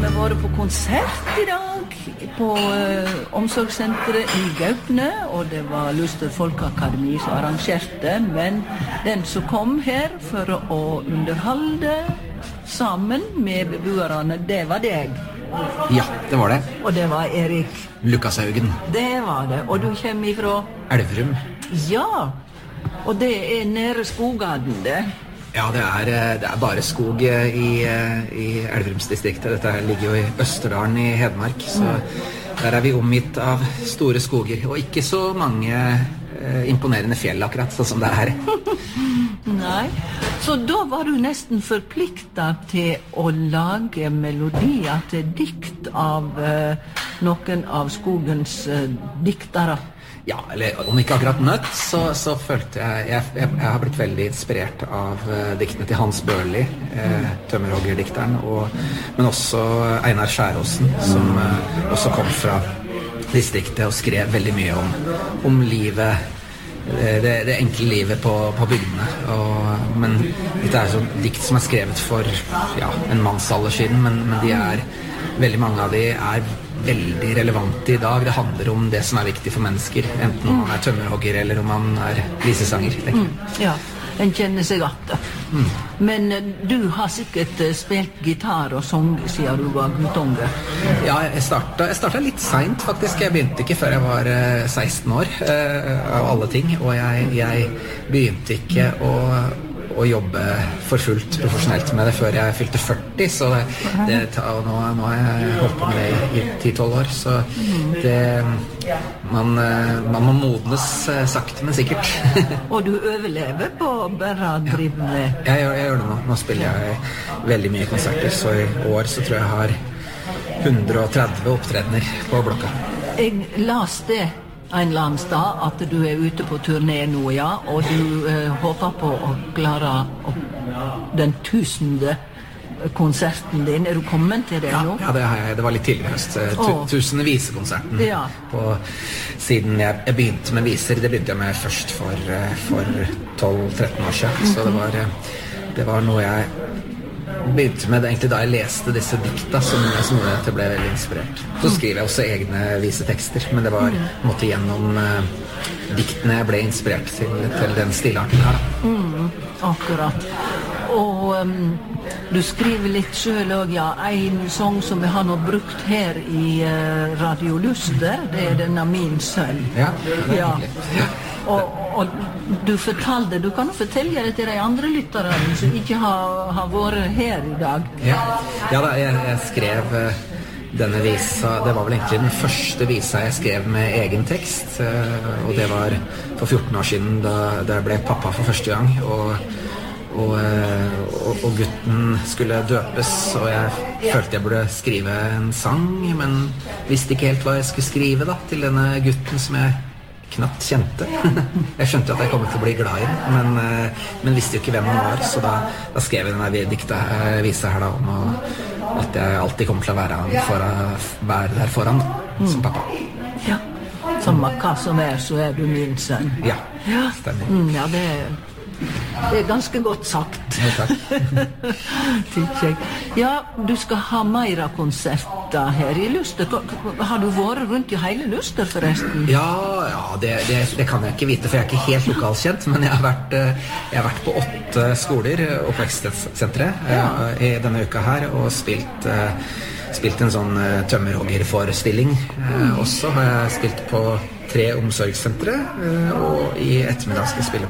vi vært på konsert I dag på omsorgssenteret I Gaupne, og det var Luster Folkeakademi som arrangerte, men den som kom her for å underholde sammen med beboerne, det var deg. Ja, det var det. Og det var Erik Lukashaugen. Det var det, og du kommer ifra Elverum. Ja, og det nede Skogaden det. Ja, det er bare skog I Elverumsdistriktet. Dette ligger jo I Østerdalen I Hedmark, så der vi omgitt av store skoger, og ikke så mange imponerende fjell akkurat, sånn som det her. Nei, så da var du nesten forpliktet til å lage melodier til dikt av noen av skogens diktere. Ja, eller om ikke akkurat nødt, så følte jeg har blitt veldig inspirert av diktene til Hans Børli, tømmerhoggerdikteren, men også Einar Skjæråsen, som også kom fra distriktet og skrev veldig mye om livet, det enkle livet på bygdene. Men dette sånn dikt som skrevet for en mannsalder siden, men veldig mange av de veldig relevante I dag. Det handler om det som viktig for mennesker, enten om man tømmerhogger eller om man visesanger. Ja, en kjenner seg at det. Men du har sikkert spilt gitar og sang siden du var guttunge. Ja, jeg startet litt sent faktisk. Jeg begynte ikke før jeg var 16 år, av alle ting. Og jeg begynte ikke å jobbe for fullt profesjonelt med det før jeg fylte 40, så nå har jeg holdt på med det I 10-12 år, så man må modnes sakte, men sikkert. Og du overlever på bare å drive med? Jeg gjør det nå. Nå spiller jeg veldig mye konserter, så I år så tror jeg har 130 opptredener på blokka. Jeg las det en eller annen sted at du ute på turné nå, ja, og du håper på å klare den 1000. konserten din. Du kommet til det nå? Ja, det har jeg. Det var litt tidligere høst. 1000. visekonserten. Ja. Siden jeg begynte med viser, det begynte jeg med først for 12-13 år siden, så det var noe jeg begynte med egentlig da jeg leste disse dikta som gjorde at jeg ble veldig inspirert. Så skriver jeg også egne visetekster, men det var måtte gjennom diktene jeg ble inspirert til den stilarten her. Akkurat. Og du skriver litt selv også, ja, en sang som jeg har nå brukt her I Radio Luster, det denne Min sønn. Ja, det hyggelig. Ja. Og du fortalte, du kan jo fortelle det til de andre lytterne som ikke har vært her I dag. Ja da, jeg skrev denne visa, det var vel egentlig den første visa jeg skrev med egen tekst, og det var for 14 år siden da jeg ble pappa for første gang, og gutten skulle døpes, og jeg følte jeg burde skrive en sang, men visste ikke helt hva jeg skulle skrive da, til denne gutten som jeg knapt kjente. Jeg skjønte at jeg kom til å bli glad I den, men visste jo ikke hvem han var, så da skrev jeg denne dikta visa her da, om at jeg alltid kommer til å være der foran som pappa. Ja, som hva som så du min sønn. Ja, stemmer. Ja, det ganske godt sagt. Ja, takk. Ja, du skal ha mer konserter her I Luster. Har du vært rundt I hele Luster forresten? Ja, det kan jeg ikke vite, for jeg ikke helt lokalkjent, men jeg har vært på 8 skoler, oppvekstsenteret, I denne uka her, og spilt en sånn tømmerhoggerforestilling. Også har jeg spilt på 3 omsorgssentre, og I ettermiddag skal jeg spille